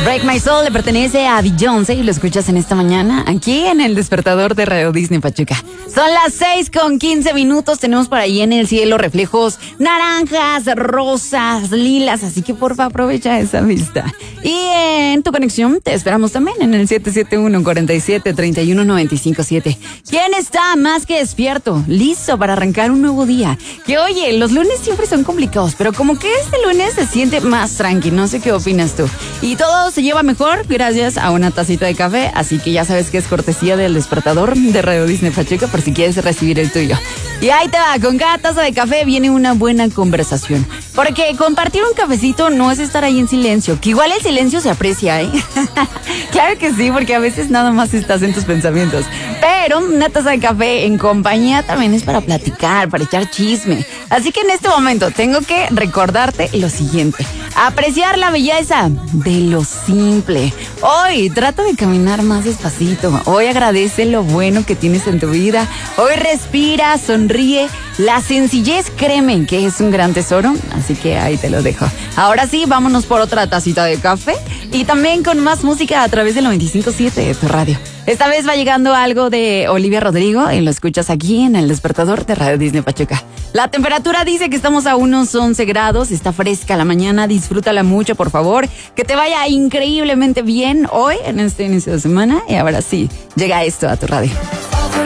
Break My Soul le pertenece a Beyoncé y lo escuchas en esta mañana aquí en el despertador de Radio Disney Pachuca. Son las 6:15. Tenemos por ahí en el cielo reflejos naranjas, rosas, lilas, así que porfa aprovecha esa vista. Y en tu conexión te esperamos también en el 771-47-31-957. ¿Quién está más que despierto? Listo para arrancar un nuevo día. Que oye, los lunes siempre son complicados, pero como que este lunes se siente más tranqui. No sé qué opinas tú. Y todo se lleva mejor gracias a una tacita de café, así que ya sabes que es cortesía del despertador de Radio Disney Pachuca por si quieres recibir el tuyo. Y ahí te va, con cada taza de café viene una buena conversación, porque compartir un cafecito no es estar ahí en silencio, que igual el silencio se aprecia, ¿eh? Claro que sí, porque a veces nada más estás en tus pensamientos, pero una taza de café en compañía también es para platicar, para echar chisme. Así que en este momento tengo que recordarte lo siguiente: apreciar la belleza de lo simple. Hoy trata de caminar más despacito. Hoy agradece lo bueno que tienes en tu vida. Hoy respira, sonríe. La sencillez, créeme que es un gran tesoro. Así que ahí te lo dejo. Ahora sí, vámonos por otra tacita de café y también con más música a través del 95.7 de tu radio. Esta vez va llegando algo de Olivia Rodrigo y lo escuchas aquí en el despertador de Radio Disney Pachuca. La temperatura dice que estamos a unos 11 grados, está fresca la mañana, disfrútala mucho, por favor. Que te vaya increíblemente bien hoy en este inicio de semana. Y ahora sí, llega esto a tu radio.